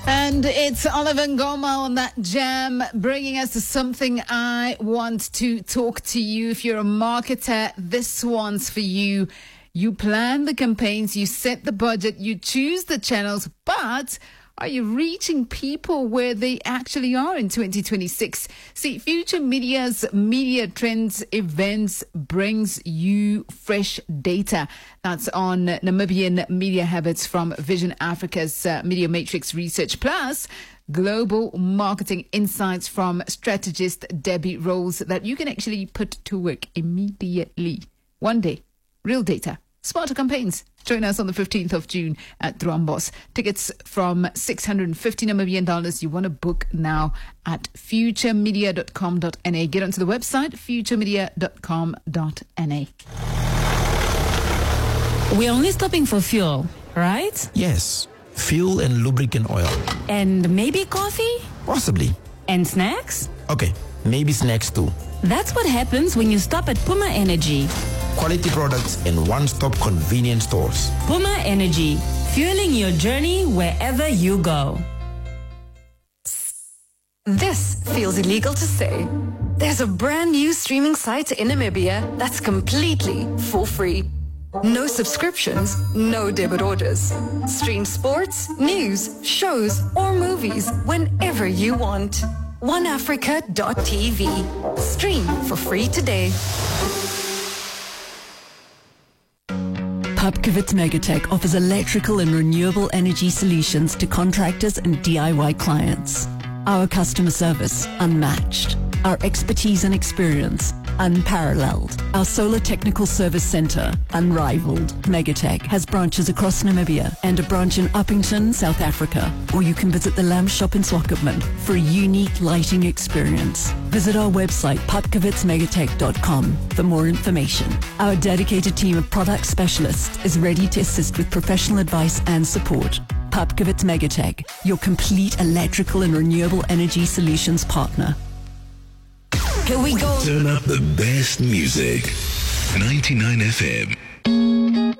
And it's Oliver Ngoma on that jam, bringing us to something I want to talk to you. If you're a marketer, this one's for you. You plan the campaigns, you set the budget, you choose the channels, but are you reaching people where they actually are in 2026? See, Future Media's Media Trends Events brings you fresh data. That's on Namibian media habits from Vision Africa's Media Matrix Research, plus global marketing insights from strategist Debbie Rolls that you can actually put to work immediately. One day, real data, smarter campaigns. Join us on the 15th of June at Thrombos. Tickets from $650 Namibian. You want to book now at futuremedia.com.na. Get onto the website, futuremedia.com.na. We're only stopping for fuel, right? Yes. Fuel and lubricant oil. And maybe coffee? Possibly. And snacks? Okay, maybe snacks too. That's what happens when you stop at Puma Energy. Quality products in one-stop convenience stores. Puma Energy, fueling your journey wherever you go. This feels illegal to say. There's a brand new streaming site in Namibia that's completely for free. No subscriptions, no debit orders. Stream sports, news, shows, or movies whenever you want. OneAfrica.tv. Stream for free today. Pupkewitz Megatech offers electrical and renewable energy solutions to contractors and DIY clients. Our customer service, unmatched. Our expertise and experience, unparalleled. Our Solar Technical Service Center, unrivaled. Megatech has branches across Namibia and a branch in Uppington, South Africa. Or you can visit the Lamb Shop in Swakopmund for a unique lighting experience. Visit our website, pupkewitzmegatech.com, for more information. Our dedicated team of product specialists is ready to assist with professional advice and support. Pupkewitz Megatech, your complete electrical and renewable energy solutions partner. Here we go. Turn up the best music. 99 FM.